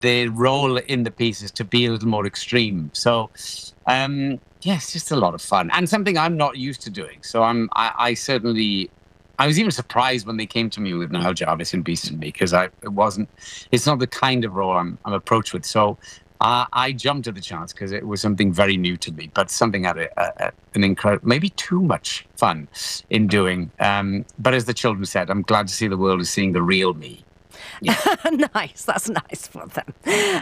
the role in the piece is to be a little more extreme. So, yes, just a lot of fun and something I'm not used to doing. So I certainly, I was even surprised when they came to me with Niall Jarvis in Beast and Me, because it's not the kind of role I'm approached with. So I jumped at the chance because it was something very new to me, but something I had an incredible, maybe too much fun in doing. But as the children said, I'm glad to see the world is seeing the real me. Yeah. Nice. That's nice for them.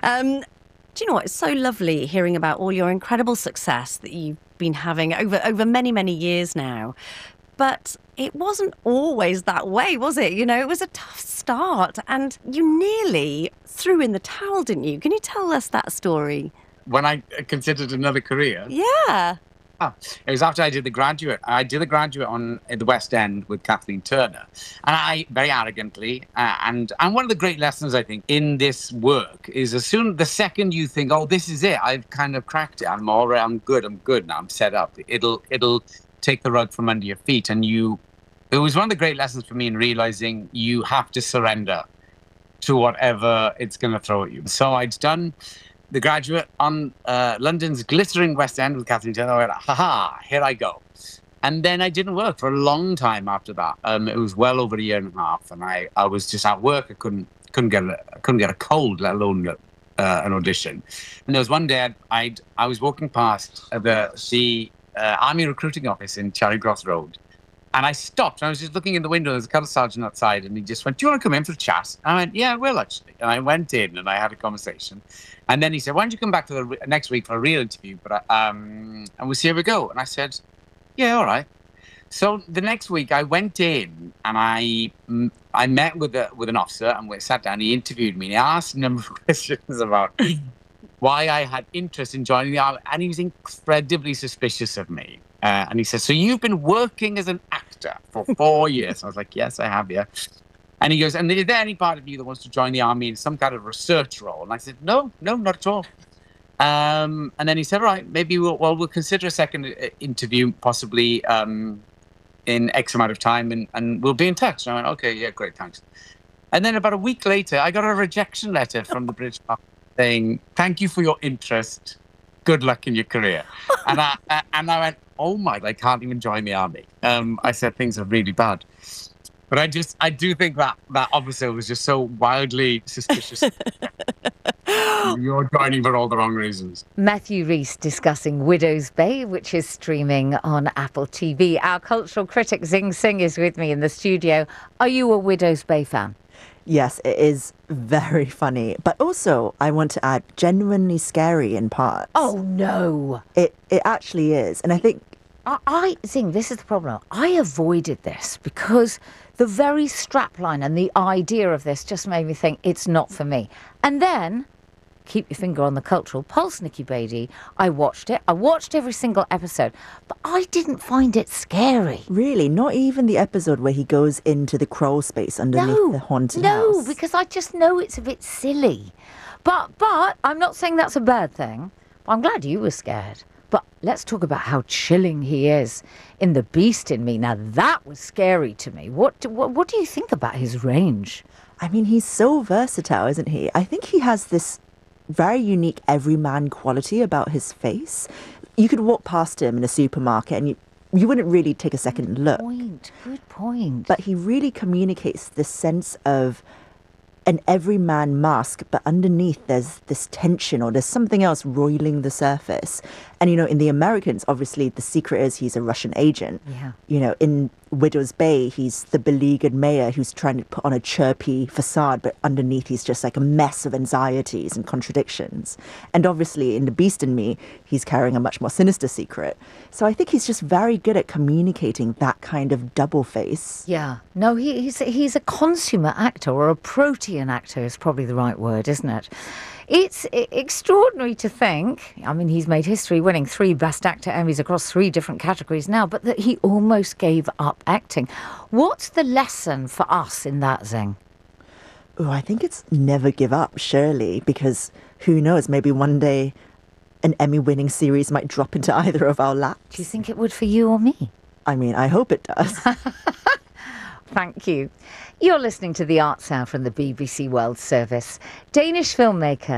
Do you know what? It's so lovely hearing about all your incredible success that you've been having over many, many years now. But it wasn't always that way, was it? You know, it was a tough start and you nearly threw in the towel, didn't you? Can you tell us that story? When I considered another career? Yeah. It was after I did The Graduate. I did The Graduate in the West End with Kathleen Turner. And I, very arrogantly, and one of the great lessons, I think, in this work is the second you think, oh, this is it, I've kind of cracked it, I'm good now, I'm set up. It'll take the rug from under your feet. And it was one of the great lessons for me in realizing you have to surrender to whatever it's going to throw at you. So I'd done The Graduate on London's glittering West End with Kathleen Turner. I went, here I go. And then I didn't work for a long time after that. It was well over a year and a half, and I was just at work. I couldn't get a cold, let alone an audition. And there was one day I was walking past the Army recruiting office in Charing Cross Road, and I stopped. I was just looking in the window. There's a colour sergeant outside, and he just went, "Do you want to come in for a chat?" And I went, "Yeah, I will, actually." And I went in, and I had a conversation. And then he said, "Why don't you come back to next week for a real interview? And we'll see how we go." And I said, "Yeah, all right." So the next week, I went in, and I met with an officer, and we sat down. He interviewed me, and he asked a number of questions about why I had interest in joining the army, and he was incredibly suspicious of me. And he said, "So you've been working as an actor for 4 years?" I was like, "Yes, I have, yeah." And he goes, "And is there any part of you that wants to join the army in some kind of research role?" And I said, No, not at all. And then he said, "All right, maybe we'll consider a second interview, possibly in X amount of time, and we'll be in touch." And I went, "Okay, yeah, great, thanks." And then about a week later, I got a rejection letter from the British Army saying, "Thank you for your interest. Good luck in your career." And I went, "Oh my, I can't even join the army." I said, "Things are really bad." But I do think that officer was just so wildly suspicious. You're joining for all the wrong reasons. Matthew Rhys discussing Widow's Bay, which is streaming on Apple TV. Our cultural critic Zing Singh is with me in the studio. Are you a Widow's Bay fan? Yes, it is very funny. But also, I want to add, genuinely scary in parts. Oh, no. It actually is. And I think... Zing, this is the problem. I avoided this because the very strapline and the idea of this just made me think it's not for me. And then... keep your finger on the cultural pulse, Nikki Beattie. I watched it. I watched every single episode, but I didn't find it scary. Really? Not even the episode where he goes into the crawl space underneath the haunted house? No, because I just know it's a bit silly. But I'm not saying that's a bad thing. I'm glad you were scared. But let's talk about how chilling he is in The Beast in Me. Now, that was scary to me. What do you think about his range? I mean, he's so versatile, isn't he? I think he has this very unique everyman quality about his face. You could walk past him in a supermarket and you wouldn't really take a second look. Good point. But he really communicates this sense of an everyman mask, but underneath there's this tension or there's something else roiling the surface. And, you know, in The Americans, obviously the secret is he's a Russian agent. Yeah. You know, in Widow's Bay, he's the beleaguered mayor who's trying to put on a chirpy facade, but underneath he's just like a mess of anxieties and contradictions. And obviously in The Beast in Me, he's carrying a much more sinister secret. So I think he's just very good at communicating that kind of double face. Yeah. No, he's a consummate actor, or a protean actor is probably the right word, isn't it? It's extraordinary to think, I mean, he's made history winning 3 Best Actor Emmys across 3 different categories now, but that he almost gave up acting. What's the lesson for us in that, Zing? Oh, I think it's never give up, surely, because who knows, maybe one day an Emmy-winning series might drop into either of our laps. Do you think it would for you or me? I mean, I hope it does. Thank you. You're listening to The Arts Hour from the BBC World Service. Danish filmmaker